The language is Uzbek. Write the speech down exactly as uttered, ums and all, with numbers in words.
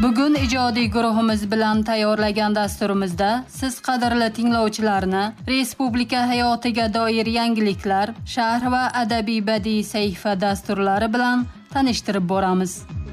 Bugun ijodiy guruhimiz bilan tayyorlagan dasturimizda siz qadrli tinglovchilarni respublika hayotiga doir yangiliklar, shahr va adabiy badiiy sahifa dasturlari bilan tanishtirib boramiz.